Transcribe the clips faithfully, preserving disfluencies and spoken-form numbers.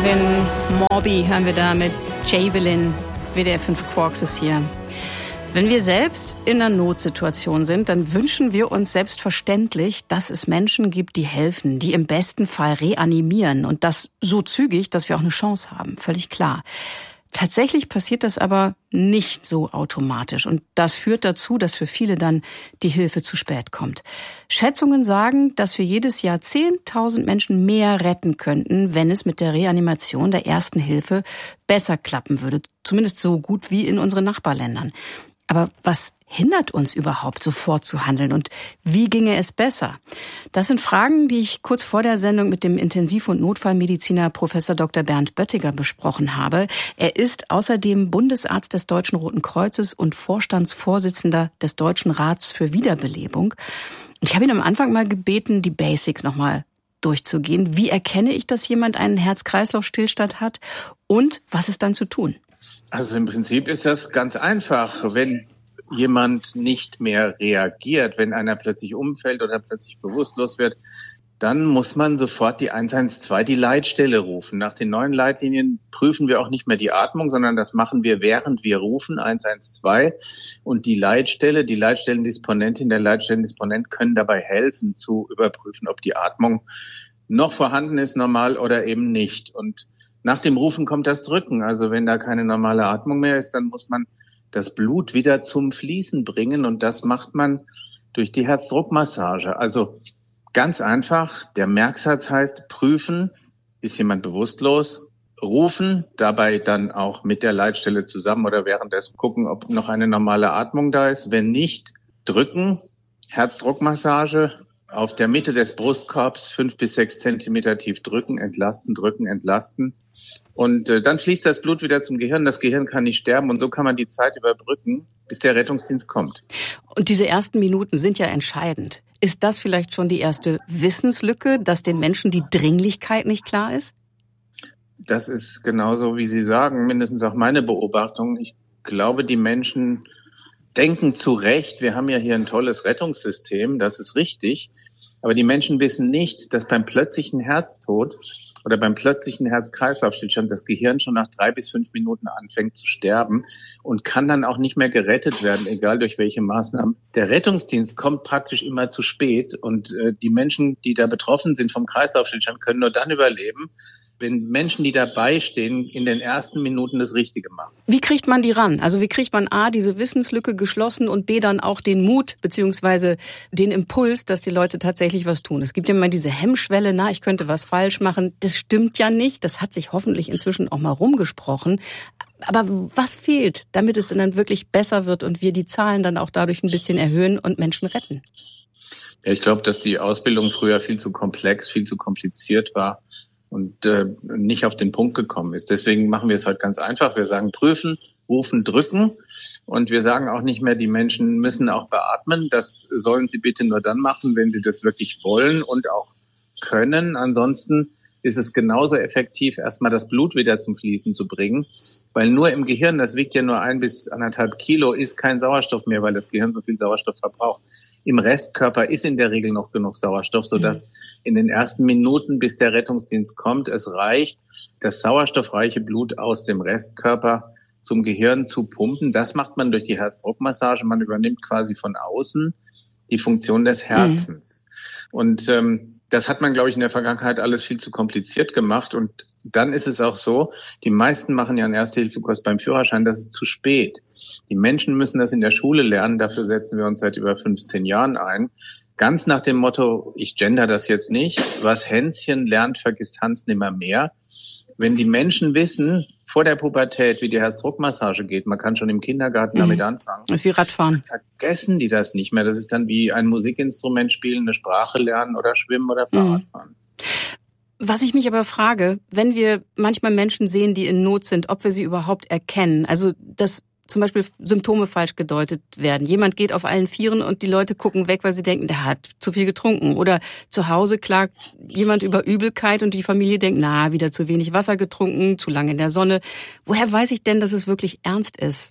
Marvin Morby hören wir da mit Javelin. W D R fünf Quarks ist hier. Wenn wir selbst in einer Notsituation sind, dann wünschen wir uns selbstverständlich, dass es Menschen gibt, die helfen, die im besten Fall reanimieren und das so zügig, dass wir auch eine Chance haben. Völlig klar. Tatsächlich passiert das aber nicht so automatisch und das führt dazu, dass für viele dann die Hilfe zu spät kommt. Schätzungen sagen, dass wir jedes Jahr zehntausend Menschen mehr retten könnten, wenn es mit der Reanimation der ersten Hilfe besser klappen würde. Zumindest so gut wie in unseren Nachbarländern. Aber was hindert uns überhaupt, sofort zu handeln und wie ginge es besser? Das sind Fragen, die ich kurz vor der Sendung mit dem Intensiv- und Notfallmediziner Professor Doktor Bernd Böttiger besprochen habe. Er ist außerdem Bundesarzt des Deutschen Roten Kreuzes und Vorstandsvorsitzender des Deutschen Rats für Wiederbelebung. Und ich habe ihn am Anfang mal gebeten, die Basics nochmal durchzugehen. Wie erkenne ich, dass jemand einen Herz-Kreislauf-Stillstand hat und was ist dann zu tun? Also im Prinzip ist das ganz einfach. Wenn jemand nicht mehr reagiert, wenn einer plötzlich umfällt oder plötzlich bewusstlos wird, dann muss man sofort die eins eins zwei, die Leitstelle rufen. Nach den neuen Leitlinien prüfen wir auch nicht mehr die Atmung, sondern das machen wir, während wir rufen, eins eins zwei. Und die Leitstelle, die Leitstellendisponentin, der Leitstellendisponent können dabei helfen, zu überprüfen, ob die Atmung noch vorhanden ist, normal oder eben nicht. Und nach dem Rufen kommt das Drücken. Also wenn da keine normale Atmung mehr ist, dann muss man das Blut wieder zum Fließen bringen. Und das macht man durch die Herzdruckmassage. Also ganz einfach, der Merksatz heißt prüfen, ist jemand bewusstlos, rufen, dabei dann auch mit der Leitstelle zusammen oder währenddessen gucken, ob noch eine normale Atmung da ist. Wenn nicht, drücken, Herzdruckmassage. Auf der Mitte des Brustkorbs fünf bis sechs Zentimeter tief drücken, entlasten, drücken, entlasten. Und äh, dann fließt das Blut wieder zum Gehirn. Das Gehirn kann nicht sterben und so kann man die Zeit überbrücken, bis der Rettungsdienst kommt. Und diese ersten Minuten sind ja entscheidend. Ist das vielleicht schon die erste Wissenslücke, dass den Menschen die Dringlichkeit nicht klar ist? Das ist genauso, wie Sie sagen, mindestens auch meine Beobachtung. Ich glaube, die Menschen denken zu Recht, wir haben ja hier ein tolles Rettungssystem, das ist richtig. Aber die Menschen wissen nicht, dass beim plötzlichen Herztod oder beim plötzlichen Herz-Kreislauf-Stillstand das Gehirn schon nach drei bis fünf Minuten anfängt zu sterben und kann dann auch nicht mehr gerettet werden, egal durch welche Maßnahmen. Der Rettungsdienst kommt praktisch immer zu spät und äh, die Menschen, die da betroffen sind vom Kreislaufstillstand, können nur dann überleben, wenn Menschen, die dabei stehen, in den ersten Minuten das Richtige machen. Wie kriegt man die ran? Also wie kriegt man A, diese Wissenslücke geschlossen und B, dann auch den Mut beziehungsweise den Impuls, dass die Leute tatsächlich was tun? Es gibt ja immer diese Hemmschwelle, na, ich könnte was falsch machen. Das stimmt ja nicht. Das hat sich hoffentlich inzwischen auch mal rumgesprochen. Aber was fehlt, damit es dann wirklich besser wird und wir die Zahlen dann auch dadurch ein bisschen erhöhen und Menschen retten? Ja, ich glaube, dass die Ausbildung früher viel zu komplex, viel zu kompliziert war und äh, nicht auf den Punkt gekommen ist. Deswegen machen wir es heute ganz einfach. Wir sagen prüfen, rufen, drücken und wir sagen auch nicht mehr, die Menschen müssen auch beatmen. Das sollen sie bitte nur dann machen, wenn sie das wirklich wollen und auch können. Ansonsten ist es genauso effektiv, erstmal das Blut wieder zum Fließen zu bringen, weil nur im Gehirn, das wiegt ja nur ein bis anderthalb Kilo, ist kein Sauerstoff mehr, weil das Gehirn so viel Sauerstoff verbraucht. Im Restkörper ist in der Regel noch genug Sauerstoff, sodass in den ersten Minuten, bis der Rettungsdienst kommt, es reicht, das sauerstoffreiche Blut aus dem Restkörper zum Gehirn zu pumpen. Das macht man durch die Herzdruckmassage. Man übernimmt quasi von außen die Funktion des Herzens. Mhm. Und ähm, das hat man, glaube ich, in der Vergangenheit alles viel zu kompliziert gemacht. Und dann ist es auch so, die meisten machen ja einen Erste-Hilfe-Kurs beim Führerschein, das ist zu spät. Die Menschen müssen das in der Schule lernen, dafür setzen wir uns seit über fünfzehn Jahren ein. Ganz nach dem Motto, ich gender das jetzt nicht, was Hänschen lernt, vergisst Hans nimmer mehr. Wenn die Menschen wissen, vor der Pubertät, wie die Herzdruckmassage geht, man kann schon im Kindergarten mhm. damit anfangen. Das ist wie Radfahren. Vergessen die das nicht mehr. Das ist dann wie ein Musikinstrument spielen, eine Sprache lernen oder schwimmen oder Fahrradfahren. Mhm. Was ich mich aber frage, wenn wir manchmal Menschen sehen, die in Not sind, ob wir sie überhaupt erkennen. Also das zum Beispiel Symptome falsch gedeutet werden. Jemand geht auf allen Vieren und die Leute gucken weg, weil sie denken, der hat zu viel getrunken. Oder zu Hause klagt jemand über Übelkeit und die Familie denkt, na, wieder zu wenig Wasser getrunken, zu lange in der Sonne. Woher weiß ich denn, dass es wirklich ernst ist?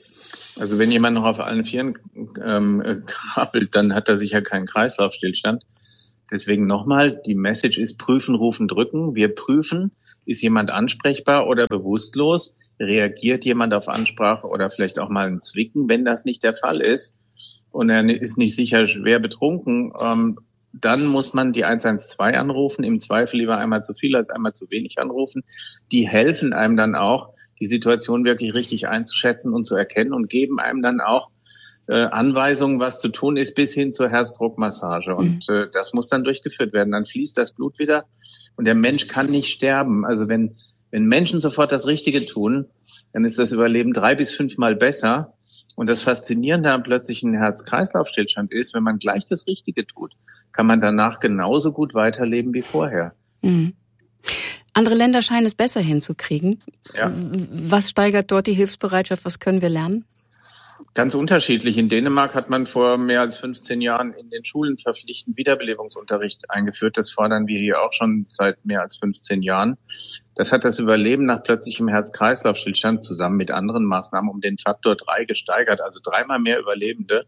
Also wenn jemand noch auf allen Vieren ähm, krabbelt, dann hat er sicher keinen Kreislaufstillstand. Deswegen nochmal, die Message ist prüfen, rufen, drücken. Wir prüfen, Ist jemand ansprechbar oder bewusstlos? Reagiert jemand auf Ansprache oder vielleicht auch mal ein Zwicken? Wenn das nicht der Fall ist und er ist nicht sicher schwer betrunken, ähm, dann muss man die eins eins zwei anrufen, im Zweifel lieber einmal zu viel als einmal zu wenig anrufen. Die helfen einem dann auch, die Situation wirklich richtig einzuschätzen und zu erkennen und geben einem dann auch äh, Anweisungen, was zu tun ist, bis hin zur Herzdruckmassage. Und äh, das muss dann durchgeführt werden. Dann fließt das Blut wieder und der Mensch kann nicht sterben. Also wenn, wenn Menschen sofort das Richtige tun, dann ist das Überleben drei bis fünfmal besser. Und das Faszinierende am plötzlichen Herz-Kreislauf-Stillstand ist, wenn man gleich das Richtige tut, kann man danach genauso gut weiterleben wie vorher. Mhm. Andere Länder scheinen es besser hinzukriegen. Ja. Was steigert dort die Hilfsbereitschaft? Was können wir lernen? Ganz unterschiedlich. In Dänemark hat man vor mehr als fünfzehn Jahren in den Schulen verpflichtend Wiederbelebungsunterricht eingeführt. Das fordern wir hier auch schon seit mehr als fünfzehn Jahren. Das hat das Überleben nach plötzlichem Herz-Kreislauf-Stillstand zusammen mit anderen Maßnahmen um den Faktor drei gesteigert. Also dreimal mehr Überlebende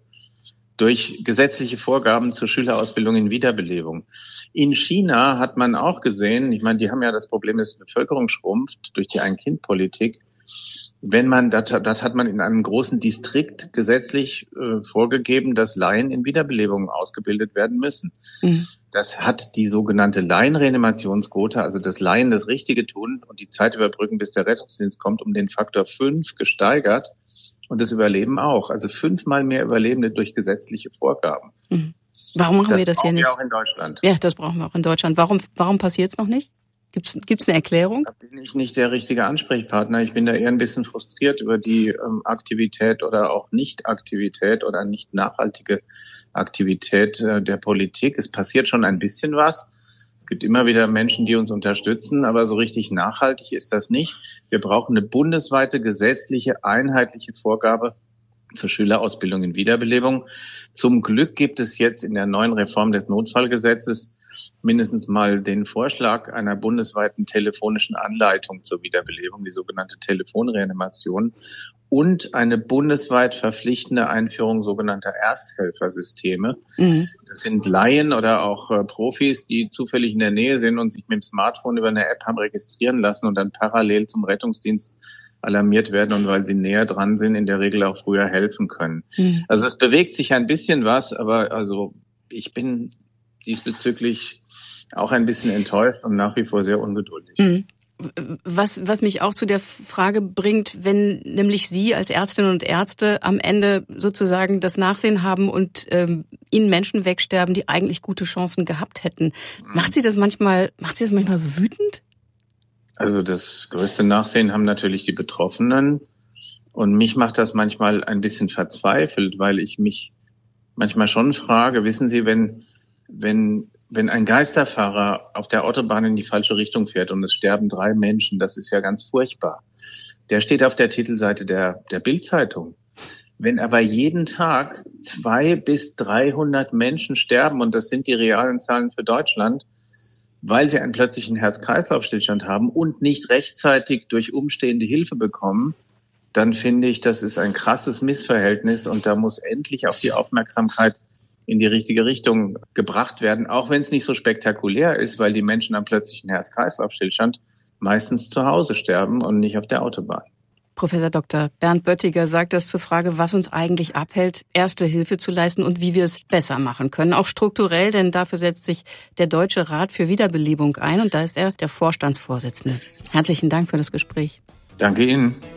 durch gesetzliche Vorgaben zur Schülerausbildung in Wiederbelebung. In China hat man auch gesehen, ich meine, die haben ja das Problem, dass die Bevölkerung schrumpft durch die Ein-Kind-Politik. Wenn man, das, das hat man in einem großen Distrikt gesetzlich äh, vorgegeben, dass Laien in Wiederbelebungen ausgebildet werden müssen. Mhm. Das hat die sogenannte Laienreanimationsquote, also das Laien das Richtige tun und die Zeit überbrücken, bis der Rettungsdienst kommt, um den Faktor fünf gesteigert und das Überleben auch. Also fünfmal mehr Überlebende durch gesetzliche Vorgaben. Mhm. Warum machen das wir das hier nicht? Das brauchen wir auch in Deutschland. Ja, das brauchen wir auch in Deutschland. Warum, warum passiert es noch nicht? Gibt's, gibt's eine Erklärung? Da bin ich nicht der richtige Ansprechpartner. Ich bin da eher ein bisschen frustriert über die ähm, Aktivität oder auch Nicht-Aktivität oder nicht nachhaltige Aktivität äh, der Politik. Es passiert schon ein bisschen was. Es gibt immer wieder Menschen, die uns unterstützen, aber so richtig nachhaltig ist das nicht. Wir brauchen eine bundesweite, gesetzliche, einheitliche Vorgabe zur Schülerausbildung in Wiederbelebung. Zum Glück gibt es jetzt in der neuen Reform des Notfallgesetzes mindestens mal den Vorschlag einer bundesweiten telefonischen Anleitung zur Wiederbelebung, die sogenannte Telefonreanimation, und eine bundesweit verpflichtende Einführung sogenannter Ersthelfersysteme. Mhm. Das sind Laien oder auch äh, Profis, die zufällig in der Nähe sind und sich mit dem Smartphone über eine App haben registrieren lassen und dann parallel zum Rettungsdienst alarmiert werden und weil sie näher dran sind, in der Regel auch früher helfen können. Mhm. Also es bewegt sich ein bisschen was, aber also ich bin diesbezüglich auch ein bisschen enttäuscht und nach wie vor sehr ungeduldig. Mhm. Was, was mich auch zu der Frage bringt, wenn nämlich Sie als Ärztinnen und Ärzte am Ende sozusagen das Nachsehen haben und ähm, Ihnen Menschen wegsterben, die eigentlich gute Chancen gehabt hätten. Macht Sie das manchmal, macht Sie das manchmal wütend? Also das größte Nachsehen haben natürlich die Betroffenen und mich macht das manchmal ein bisschen verzweifelt, weil ich mich manchmal schon frage, wissen Sie, wenn, wenn, wenn ein Geisterfahrer auf der Autobahn in die falsche Richtung fährt und es sterben drei Menschen, das ist ja ganz furchtbar. Der steht auf der Titelseite der, der Bild-Zeitung. Wenn aber jeden Tag zwei bis dreihundert Menschen sterben, und das sind die realen Zahlen für Deutschland, weil sie einen plötzlichen Herz-Kreislauf-Stillstand haben und nicht rechtzeitig durch umstehende Hilfe bekommen, dann finde ich, das ist ein krasses Missverhältnis und da muss endlich auch die Aufmerksamkeit in die richtige Richtung gebracht werden, auch wenn es nicht so spektakulär ist, weil die Menschen am plötzlichen Herz-Kreislauf-Stillstand meistens zu Hause sterben und nicht auf der Autobahn. Professor Doktor Bernd Böttiger sagt das zur Frage, was uns eigentlich abhält, Erste Hilfe zu leisten und wie wir es besser machen können. Auch strukturell, denn dafür setzt sich der Deutsche Rat für Wiederbelebung ein und da ist er der Vorstandsvorsitzende. Herzlichen Dank für das Gespräch. Danke Ihnen.